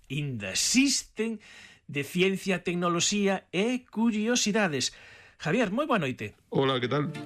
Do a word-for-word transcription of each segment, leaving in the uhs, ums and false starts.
inda existen de ciencia, tecnoloxía e curiosidades. Javier, moi boa noite. Hola, que tal?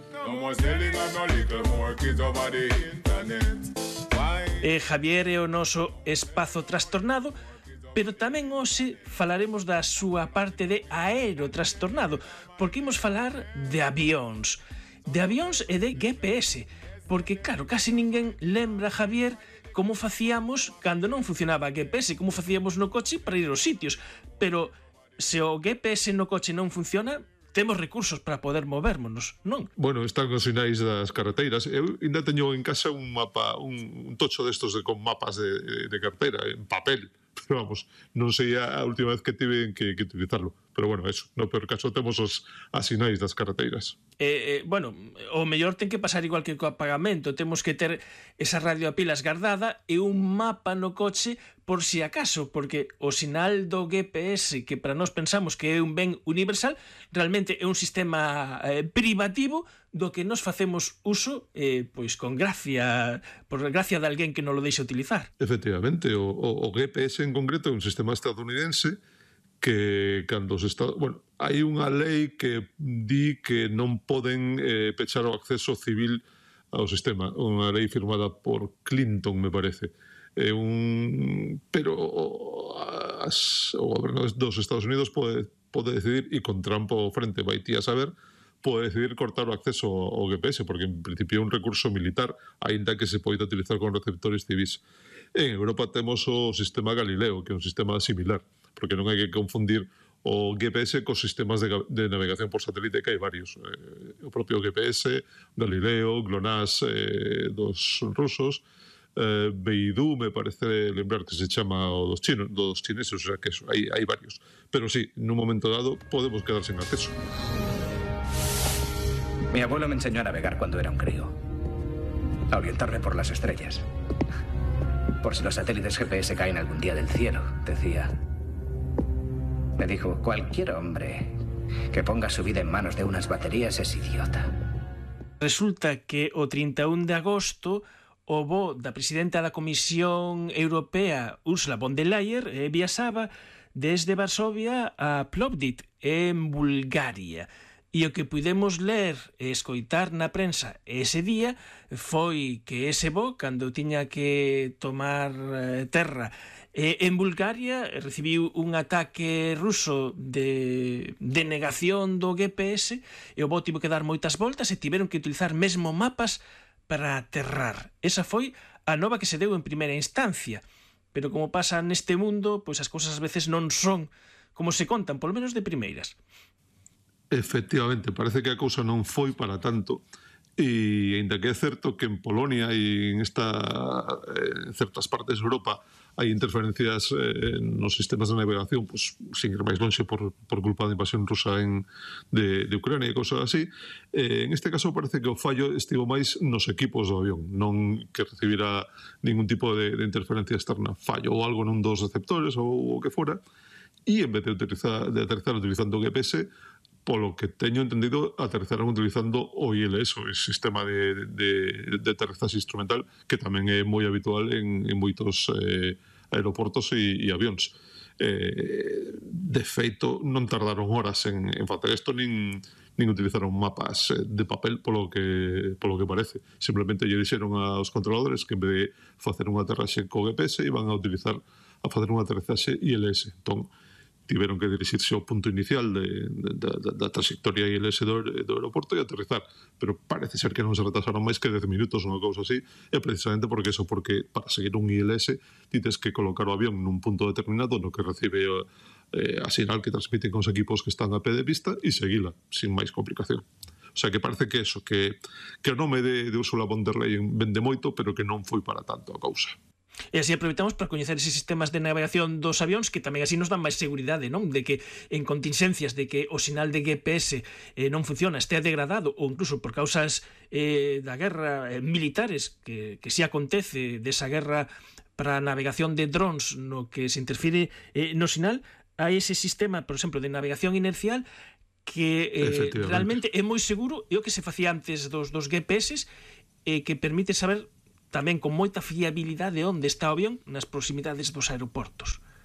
Eh, Javier é o noso espazo trastornado, pero tamén hoxe falaremos da súa parte de aerotrastornado, porque imos falar de avións. De avións e de G P S, porque, claro, casi ninguén lembra, Javier, como facíamos cando non funcionaba a G P S, como facíamos no coche para ir aos sitios. Pero se o G P S no coche non funciona, temos recursos para poder movérmonos, non? Bueno, están os sinais das carreteiras. Eu ainda teño en casa un mapa, un, un tocho destos de, con mapas de, de carteira, en papel. Pero vamos, non sei a última vez que tive que, que utilizarlo. Pero bueno, eso, no peor caso temos os asinais das carreteiras. Eh, eh, bueno, o mellor ten que pasar igual que co apagamento. Temos que ter esa radio a pilas guardada e un mapa no coche por si acaso, porque o sinal do G P S, que para nós pensamos que é un ben universal, realmente é un sistema eh, privativo do que nos facemos uso eh, pois con gracia, por gracia de alguén que non lo deixa utilizar. Efectivamente, o, o, o G P S en concreto é un sistema estadounidense que cando os Estados... Bueno, hai unha lei que di que non poden eh, pechar o acceso civil ao sistema. Unha lei firmada por Clinton, me parece. É un... Pero as, o goberno dos Estados Unidos pode, pode decidir, e con Trump ao frente, vai ti a saber, pode decidir cortar o acceso ao G P S, porque en principio é un recurso militar, aínda que se poida utilizar con receptores civis. En Europa temos o sistema Galileo, que é un sistema similar, porque non hai que confundir o G P S cos sistemas de, de navegación por satélite, que hai varios. Eh, o propio G P S, Galileo, GLONASS eh, dos rusos, eh, Beidou, me parece lembrar que se chama o dos chinos, dos chineses, o sea que eso, hai, hai varios. Pero sí, nun momento dado podemos quedar sen acceso. Mi abuelo me enseñó a navegar cuando era un crío, a orientarme por las estrellas. Por si los satélites G P S caen algún día del cielo, decía. Me dijo, cualquier hombre que ponga su vida en manos de unas baterías es idiota. Resulta que o trinta e un de agosto o voo da presidenta da Comisión Europea, Ursula von der Leyen, eh, viaxaba desde Varsovia a Plovdiv, en Bulgaria. E o que pudemos ler e escoitar na prensa ese día foi que ese voo, cando tiña que tomar eh, terra eh, en Bulgaria, recibiu un ataque ruso de, de negación do G P S e o voo tivo que dar moitas voltas e tiveron que utilizar mesmo mapas para aterrar. Esa foi a nova que se deu en primeira instancia. Pero como pasa neste mundo, pois as cousas ás veces non son como se contan, polo menos de primeiras. Efectivamente, parece que a cousa non foi para tanto, e ainda que é certo que en Polonia e en, esta, en certas partes de Europa hai interferencias eh, nos sistemas de navegación, pues, sin ir máis lonxe por, por culpa da invasión rusa en, de, de Ucrania e cosas así, eh, en este caso parece que o fallo estivo máis nos equipos do avión, non que recibira ningún tipo de, de interferencia externa. Fallo ou algo nun dos receptores ou o que fora, e en vez de, utilizar, de aterrizar utilizando o G P S, polo que teño entendido, aterrizaron utilizando o I L S, o sistema de, de, de aterrizaxe instrumental, que tamén é moi habitual en, en moitos eh, aeroportos e, e avións. Eh, de feito, non tardaron horas en, en facer isto, nin, nin utilizaron mapas de papel, polo que, polo que parece. Simplemente lle dixeron aos controladores que en vez de facer unha aterraxe co G P S, iban a utilizar a facer unha aterrizaxe I L S. Entón, tiveron que dirixirse ao punto inicial de, de, de, da trayectoria I L S do, do aeroporto e aterrizar, pero parece ser que non se retrasaron máis que dez minutos ou unha cousa así, e precisamente porque eso, porque para seguir un I L S tites que colocar o avión nun punto determinado no que recibe eh, a sinal que transmiten con os equipos que están a pé de pista e seguila, sin máis complicación. O sea, que parece que eso, que, que o nome de, de Ursula von der Leyen vende moito, pero que non foi para tanto a cousa. E así aproveitamos para coñecer eses sistemas de navegación dos avións, que tamén así nos dan máis seguridade, non? De que en contingencias de que o sinal de G P S eh, non funciona, estea degradado, ou incluso por causas eh, da guerra eh, militares, que, que si acontece desa guerra para a navegación de drones no que se interfire eh, no sinal, hai ese sistema, por exemplo, de navegación inercial que eh, realmente é moi seguro, e o que se facía antes dos, dos G P S, eh, que permite saber tamén con moita fiabilidade onde está o avión nas proximidades dos aeroportos.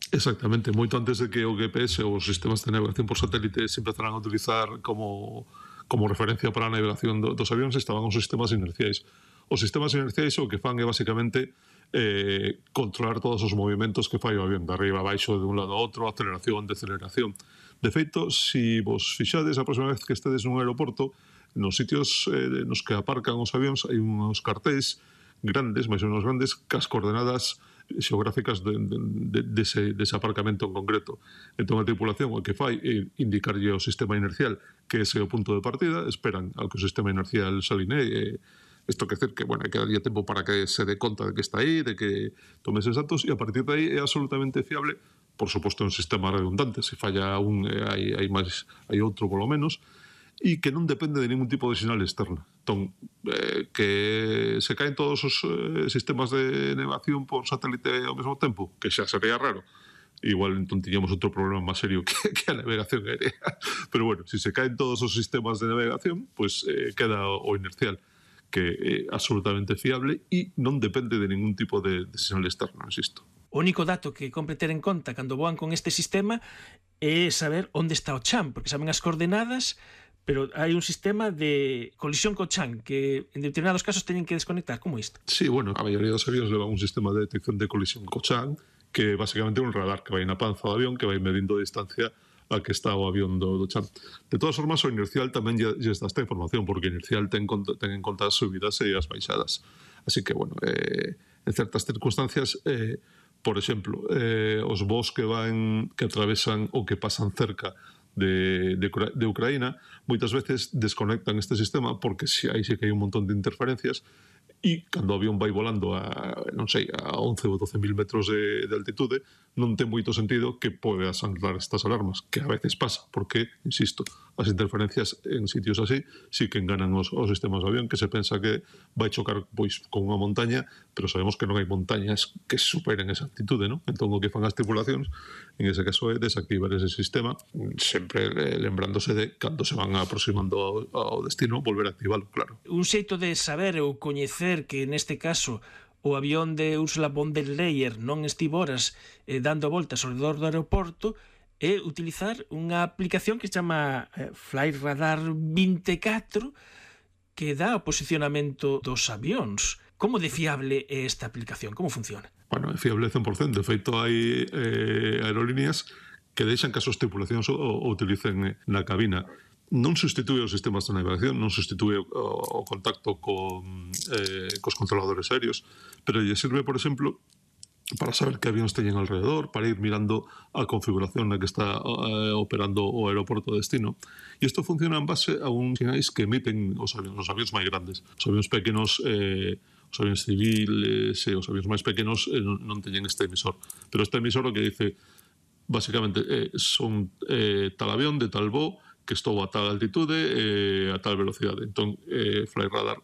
Exactamente, moito antes de que o G P S ou os sistemas de navegación por satélite se empezarán a utilizar como, como referencia para a navegación do, dos avións, estaban os sistemas inerciais. Os sistemas inerciais o que fan é basicamente eh, controlar todos os movimentos que fai o avión, de arriba a baixo, de un lado a outro, aceleración, deceleración. De feito, se si vos fixades a próxima vez que estedes nun aeroporto, nos sitios eh, nos que aparcan os avións hai uns cartéis grandes, máis ou menos grandes, cas coordenadas xeográficas de, de, de, ese, de ese aparcamento en concreto. Entón a tripulación o que fai é indicarlle ao sistema inercial que ese é o punto de partida, esperan ao que o sistema inercial se alinee. Isto quer dizer que, bueno, hai que darlle tempo para que se dé conta de que está aí, de que tome eses datos, e a partir de aí é absolutamente fiable. Por suposto, é un sistema redundante, se falla un, hai, hai, máis, hai outro polo menos, e que non depende de ningún tipo de sinal externa. Entón, eh, que se caen todos os eh, sistemas de navegación por satélite ao mesmo tempo, que xa sería raro. Igual entón tiñamos outro problema máis serio que, que a navegación aérea. Pero bueno, se se caen todos os sistemas de navegación, pues eh, queda o inercial, que é absolutamente fiable e non depende de ningún tipo de, de sinal externo, insisto. O único dato que compre ter en conta cando voan con este sistema é saber onde está o chan, porque saben as coordenadas, pero hai un sistema de colisión co chan que en determinados casos teñen que desconectar, como isto? Sí, bueno, a maioría dos avións leva un sistema de detección de colisión co chan, que basicamente é un radar que vai na panza do avión, que vai medindo a distancia a que está o avión do, do chan. De todas formas, o inercial tamén lle, lle está esta información, porque o inercial ten, ten en conta as subidas e as baixadas. Así que, bueno, eh, en certas circunstancias, eh, por exemplo, eh, os voos que van, que atravesan ou que pasan cerca de, de, de Ucraína, moitas veces desconectan este sistema porque si, aí sí que hai un montón de interferencias e cando o avión vai volando a, non sei, a once ou doce mil metros de, de altitude, non ten moito sentido que podas anclar estas alarmas, que a veces pasa, porque, insisto, as interferencias en sitios así sí que enganan os, os sistemas de avión, que se pensa que vai chocar pois con unha montaña, pero sabemos que non hai montañas que superen esa altitude, non? Entón, o que fan as tripulacións, en ese caso, é desactivar ese sistema, sempre lembrándose de cando se van aproximando ao, ao destino, volver a activarlo, claro. Un xeito de saber ou coñecer que, neste caso, o avión de Ursula von der Leyen non estivo horas eh, dando voltas ao redor do aeroporto é utilizar unha aplicación que se chama eh, Flight Radar vinte e catro que dá o posicionamento dos avións. Como de fiable é esta aplicación? Como funciona? Bueno, é fiable cen por cento. De feito, hai eh, aerolíneas que deixan que as súas tripulacións o, o utilicen na cabina. Non substitúe os sistemas de navegación, non substitúe o, o contacto con, eh, cos controladores aéreos, pero lle sirve, por exemplo, para saber que avións teñen alrededor, para ir mirando a configuración na que está eh, operando o aeroporto de destino. E isto funciona en base a uns sinais que emiten os avións, os avións máis grandes. Os avións pequenos, eh, os avións civiles e os avións máis pequenos eh, non teñen este emisor. Pero este emisor o que dice, basicamente, eh, son eh, tal avión de tal voo, que estou a tal altitude e eh, a tal velocidade. Entón, eh, Flight Radar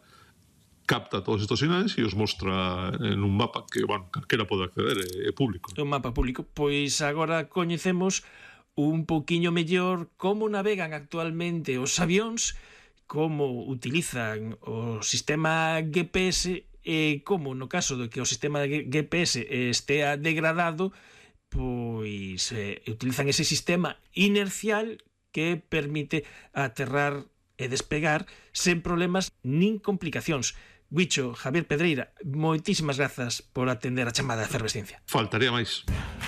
capta todos estos sinais e os mostra en un mapa que, bueno, calquera pode acceder, é, é público. É un mapa público. Pois agora coñecemos un poquinho mellor como navegan actualmente os avións, como utilizan o sistema G P S e como, no caso de que o sistema G P S estea degradado, pois eh, utilizan ese sistema inercial que permite aterrar e despegar sen problemas nin complicacións. Guicho, Javier Pedreira, moitísimas grazas por atender a chamada de Efervesciencia. Faltaría máis.